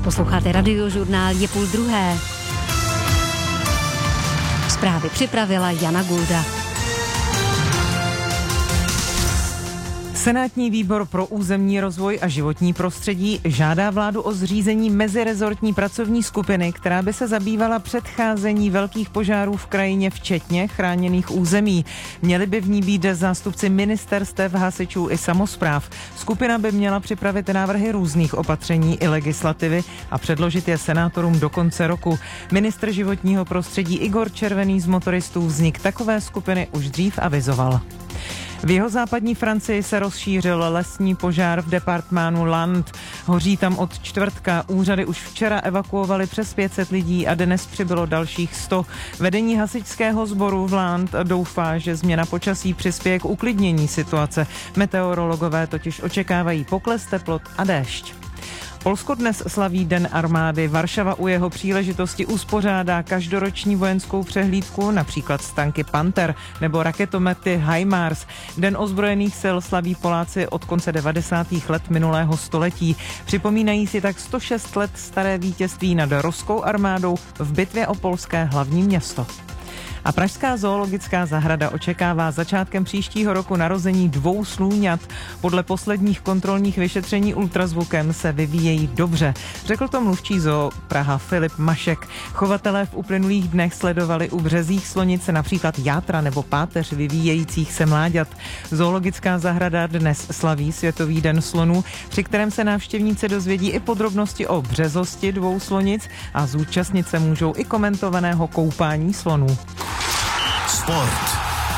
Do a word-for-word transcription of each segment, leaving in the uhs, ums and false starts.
Posloucháte Radiožurnál, je půl druhé. Zprávy připravila Jana Gulda. Senátní výbor pro územní rozvoj a životní prostředí žádá vládu o zřízení mezirezortní pracovní skupiny, která by se zabývala předcházení velkých požárů v krajině, včetně chráněných území. Měli by v ní být zástupci ministerstev, hasičů i samospráv. Skupina by měla připravit návrhy různých opatření i legislativy a předložit je senátorům do konce roku. Ministr životního prostředí Igor Červený z motoristů vznik takové skupiny už dřív avizoval. V jihozápadní Francii se rozšířil lesní požár v departmánu Land. Hoří tam od čtvrtka. Úřady už včera evakuovali přes pět set lidí a dnes přibylo dalších sto. Vedení hasičského sboru v Land doufá, že změna počasí přispěje k uklidnění situace. Meteorologové totiž očekávají pokles teplot a déšť. Polsko dnes slaví Den armády. Varšava u jeho příležitosti uspořádá každoroční vojenskou přehlídku, například s tanky Panther nebo raketomety HIMARS. Den ozbrojených sil slaví Poláci od konce devadesátých let minulého století. Připomínají si tak sto šest let staré vítězství nad ruskou armádou v bitvě o polské hlavní město. A pražská zoologická zahrada očekává začátkem příštího roku narození dvou slůňat. Podle posledních kontrolních vyšetření ultrazvukem se vyvíjejí dobře. Řekl to mluvčí zoo Praha Filip Mašek. Chovatelé v uplynulých dnech sledovali u březích slonic například játra nebo páteř vyvíjejících se mláďat. Zoologická zahrada dnes slaví Světový den slonů, při kterém se návštěvníci dozvědí i podrobnosti o březosti dvou slonic a zúčastnit se můžou i komentovaného koupání slonů. Sport.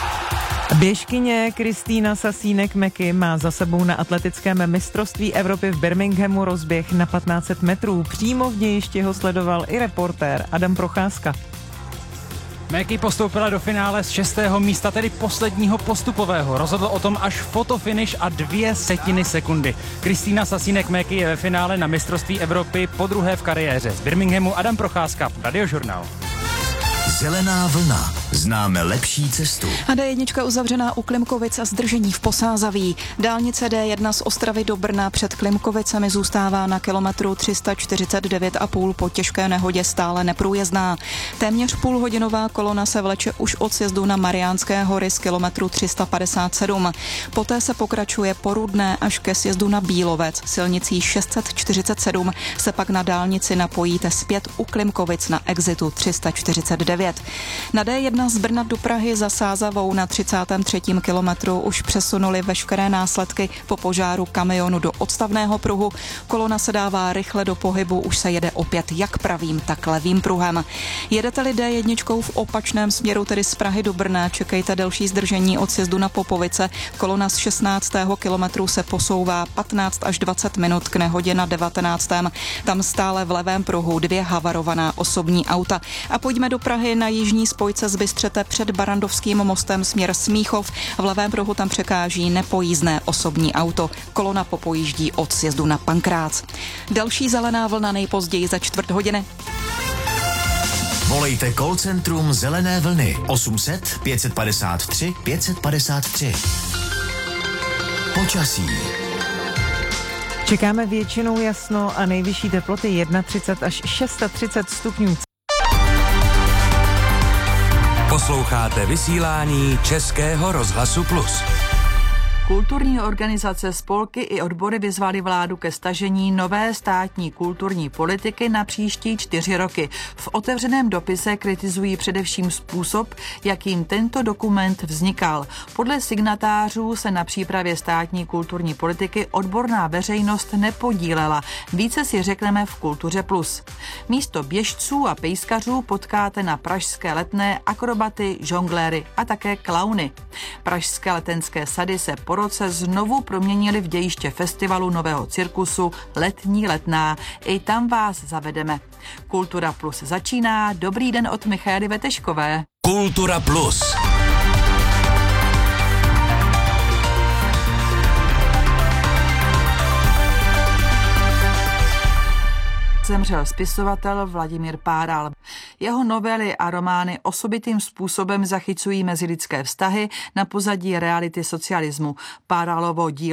Běžkyně Kristýna Sasínek-Meky má za sebou na atletickém mistrovství Evropy v Birminghamu rozběh na patnáct set metrů. Přímo v dějišti ho sledoval i reportér Adam Procházka. Meky postoupila do finále z šestého místa, tedy posledního postupového. Rozhodl o tom až fotofinish a dvě setiny sekundy. Kristýna Sasínek-Meky je ve finále na mistrovství Evropy podruhé v kariéře. Z Birminghamu Adam Procházka, Radiožurnál. Zelená vlna. Známe lepší cestu. A dé jedna uzavřená u Klimkovic a zdržení v Posázaví. Dálnice dé jedna z Ostravy do Brna před Klimkovicemi zůstává na kilometru tři sta čtyřicet devět a půl po těžké nehodě stále neprůjezdná. Téměř půlhodinová kolona se vleče už od sjezdu na Mariánské hory z kilometru tři sta padesát sedm. Poté se pokračuje po Rudné až ke sjezdu na Bílovec. Silnicí šest set čtyřicet sedm se pak na dálnici napojíte zpět u Klimkovic na exitu tři sta čtyřicet devět. Na dé jedna z Brna do Prahy za Sázavou na třicátém třetím kilometru už přesunuli veškeré následky po požáru kamionu do odstavného pruhu. Kolona se dává rychle do pohybu, už se jede opět jak pravým, tak levým pruhem. Jedete-li dé jedna v opačném směru, tedy z Prahy do Brna, čekejte delší zdržení od sjezdu na Popovice. Kolona z šestnáctého kilometru se posouvá patnáct až dvacet minut k nehodě na devatenáctém Tam stále v levém pruhu dvě havarovaná osobní auta. A pojďme do Prahy na jižní spojce z Bystřete před Barandovským mostem směr Smíchov. V levém pruhu tam překáží nepojízdné osobní auto. Kolona popojíždí od sjezdu na Pankrác. Další zelená vlna nejpozději za čtvrt hodiny. Volejte call centrum Zelené vlny osm set pět set padesát tři pět set padesát tři. Počasí. Čekáme většinou jasno a nejvyšší teploty třicet jedna až třicet šest stupňů. Posloucháte vysílání Českého rozhlasu Plus. Kulturní organizace, spolky i odbory vyzvaly vládu ke stažení nové státní kulturní politiky na příští čtyři roky. V otevřeném dopise kritizují především způsob, jakým tento dokument vznikal. Podle signatářů se na přípravě státní kulturní politiky odborná veřejnost nepodílela. Více si řekneme v Kultuře Plus. Místo běžců a pejskařů potkáte na pražské Letné akrobaty, žongléry a také klauny. Pražské letenské sady se po roce znovu proměnili v dějiště festivalu nového cirkusu Letní Letná. I tam vás zavedeme. Kultura Plus začíná. Dobrý den od Michaely Veteškové. Kultura Plus. Zemřel spisovatel Vladimír Páral. Jeho novely a romány osobitým způsobem zachycují mezilidské vztahy na pozadí reality socialismu. Páralovo dílo